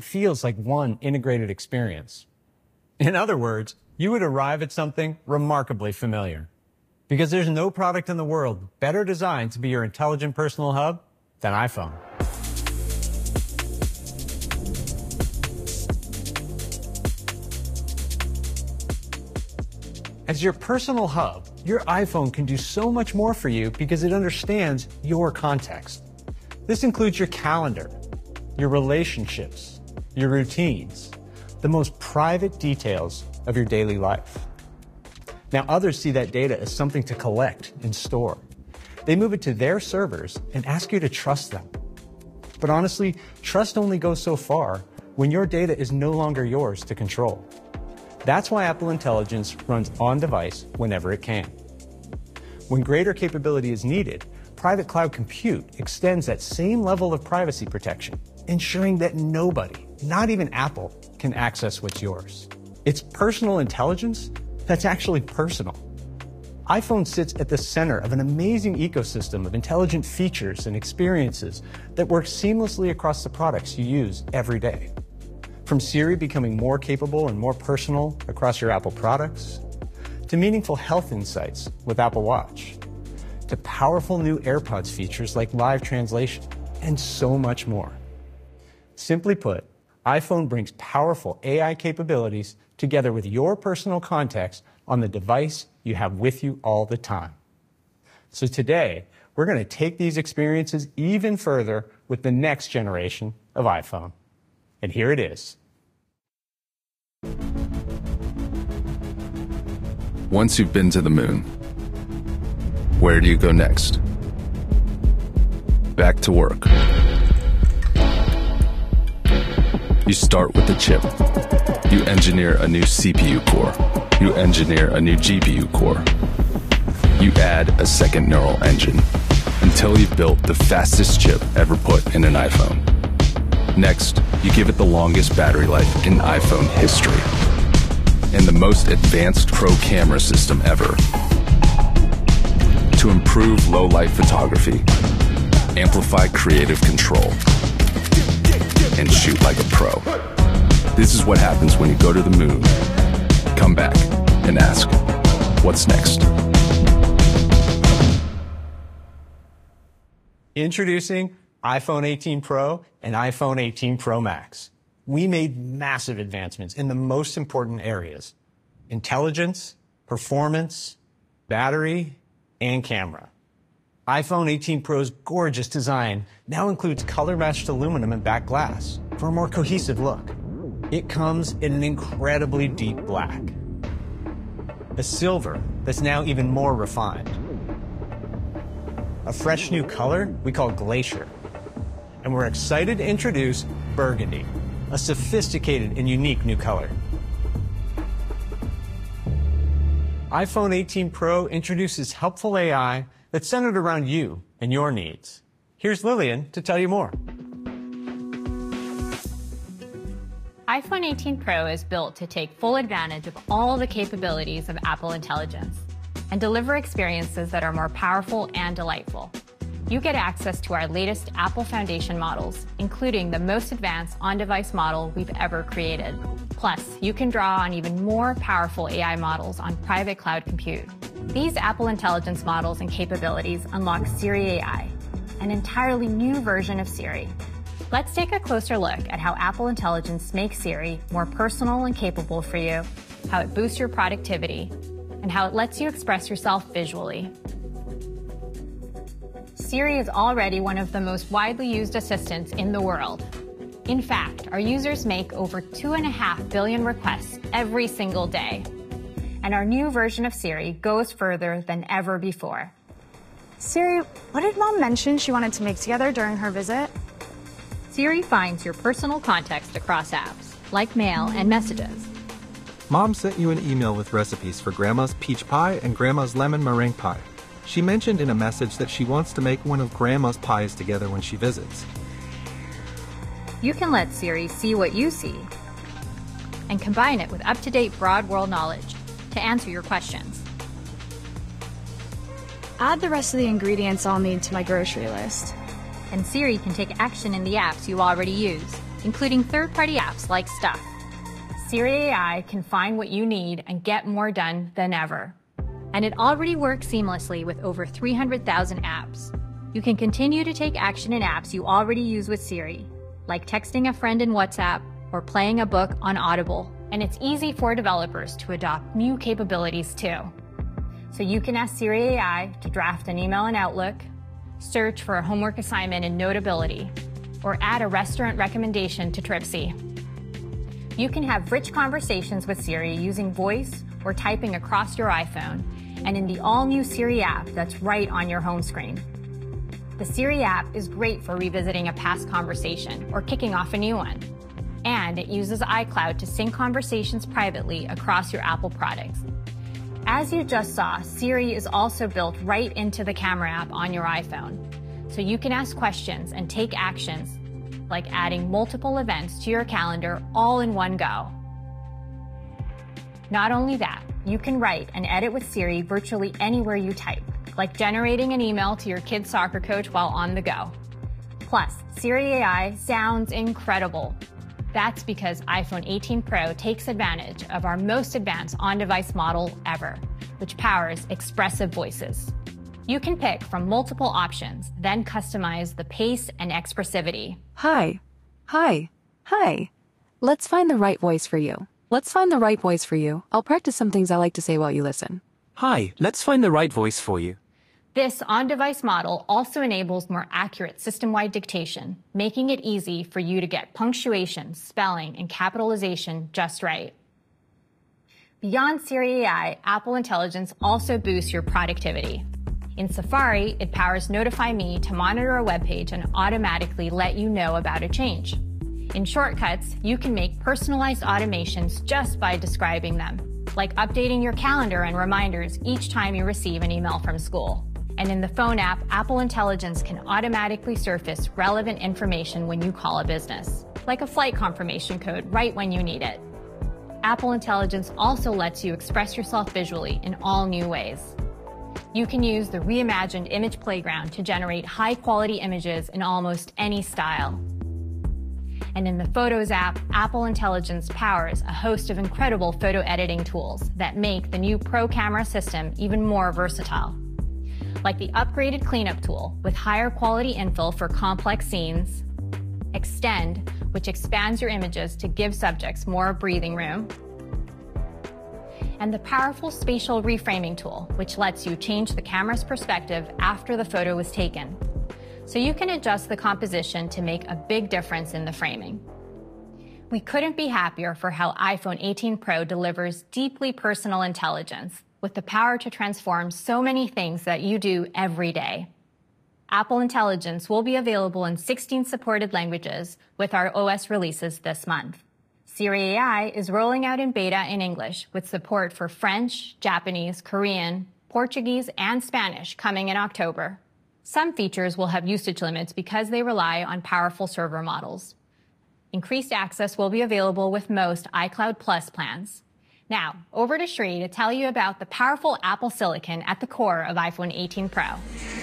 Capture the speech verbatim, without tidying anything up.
feels like one integrated experience. In other words, you would arrive at something remarkably familiar. Because there's no product in the world better designed to be your intelligent personal hub than iPhone. As your personal hub, your iPhone can do so much more for you because it understands your context. This includes your calendar, your relationships, your routines, the most private details of your daily life. Now, others see that data as something to collect and store. They move it to their servers and ask you to trust them. But honestly, trust only goes so far when your data is no longer yours to control. That's why Apple Intelligence runs on-device whenever it can. When greater capability is needed, private cloud compute extends that same level of privacy protection, ensuring that nobody, not even Apple, can access what's yours. It's personal intelligence that's actually personal. iPhone sits at the center of an amazing ecosystem of intelligent features and experiences that work seamlessly across the products you use every day. From Siri becoming more capable and more personal across your Apple products, to meaningful health insights with Apple Watch, to powerful new AirPods features like live translation, and so much more. Simply put, iPhone brings powerful A I capabilities together with your personal context on the device you have with you all the time. So today, we're going to take these experiences even further with the next generation of iPhone. And here it is. Once you've been to the moon, where do you go next? Back to work. You start with the chip. You engineer a new C P U core. You engineer a new G P U core. You add a second neural engine until you've built the fastest chip ever put in an iPhone. Next, you give it the longest battery life in iPhone history and the most advanced pro camera system ever to improve low-light photography, amplify creative control, and shoot like a pro. This is what happens when you go to the moon, come back, and ask, what's next? Introducing iPhone eighteen Pro and iPhone eighteen Pro Max. We made massive advancements in the most important areas: intelligence, performance, battery, and camera. iPhone eighteen Pro's gorgeous design now includes color-matched aluminum and back glass for a more cohesive look. It comes in an incredibly deep black, a silver that's now even more refined, a fresh new color we call Glacier, and we're excited to introduce Burgundy, a sophisticated and unique new color. iPhone eighteen Pro introduces helpful A I that's centered around you and your needs. Here's Lillian to tell you more. iPhone eighteen Pro is built to take full advantage of all the capabilities of Apple Intelligence and deliver experiences that are more powerful and delightful. You get access to our latest Apple Foundation models, including the most advanced on-device model we've ever created. Plus, you can draw on even more powerful A I models on private cloud compute. These Apple Intelligence models and capabilities unlock Siri A I, an entirely new version of Siri. Let's take a closer look at how Apple Intelligence makes Siri more personal and capable for you, how it boosts your productivity, and how it lets you express yourself visually. Siri is already one of the most widely used assistants in the world. In fact, our users make over two and a half billion requests every single day. And our new version of Siri goes further than ever before. Siri, what did Mom mention she wanted to make together during her visit? Siri finds your personal context across apps, like Mail and Messages. Mom sent you an email with recipes for Grandma's peach pie and Grandma's lemon meringue pie. She mentioned in a message that she wants to make one of Grandma's pies together when she visits. You can let Siri see what you see and combine it with up-to-date broad world knowledge to answer your questions. Add the rest of the ingredients I'll need to my grocery list. And Siri can take action in the apps you already use, including third-party apps like Stuff. Siri A I can find what you need and get more done than ever. And it already works seamlessly with over three hundred thousand apps. You can continue to take action in apps you already use with Siri, like texting a friend in WhatsApp or playing a book on Audible. And it's easy for developers to adopt new capabilities too. So you can ask Siri A I to draft an email in Outlook, search for a homework assignment in Notability, or add a restaurant recommendation to Tripsy. You can have rich conversations with Siri using voice or typing across your iPhone and in the all-new Siri app that's right on your home screen. The Siri app is great for revisiting a past conversation or kicking off a new one. And it uses iCloud to sync conversations privately across your Apple products. As you just saw, Siri is also built right into the camera app on your iPhone. So you can ask questions and take actions like adding multiple events to your calendar all in one go. Not only that, you can write and edit with Siri virtually anywhere you type, like generating an email to your kid's soccer coach while on the go. Plus, Siri A I sounds incredible. That's because iPhone eighteen Pro takes advantage of our most advanced on-device model ever, which powers expressive voices. You can pick from multiple options, then customize the pace and expressivity. Hi. Hi. Hi. Let's find the right voice for you. Let's find the right voice for you. I'll practice some things I like to say while you listen. Hi, let's find the right voice for you. This on-device model also enables more accurate system-wide dictation, making it easy for you to get punctuation, spelling, and capitalization just right. Beyond Siri A I, Apple Intelligence also boosts your productivity. In Safari, it powers Notify Me to monitor a web page and automatically let you know about a change. In Shortcuts, you can make personalized automations just by describing them, like updating your calendar and reminders each time you receive an email from school. And in the phone app, Apple Intelligence can automatically surface relevant information when you call a business, like a flight confirmation code right when you need it. Apple Intelligence also lets you express yourself visually in all new ways. You can use the reimagined Image Playground to generate high-quality images in almost any style. And in the Photos app, Apple Intelligence powers a host of incredible photo editing tools that make the new Pro Camera system even more versatile. Like the upgraded Cleanup tool with higher quality infill for complex scenes, Extend, which expands your images to give subjects more breathing room, and the powerful Spatial Reframing tool, which lets you change the camera's perspective after the photo was taken. So you can adjust the composition to make a big difference in the framing. We couldn't be happier for how iPhone eighteen Pro delivers deeply personal intelligence with the power to transform so many things that you do every day. Apple Intelligence will be available in sixteen supported languages with our O S releases this month. Siri A I is rolling out in beta in English with support for French, Japanese, Korean, Portuguese, and Spanish coming in October. Some features will have usage limits because they rely on powerful server models. Increased access will be available with most iCloud Plus plans. Now, over to Shri to tell you about the powerful Apple Silicon at the core of iPhone eighteen Pro.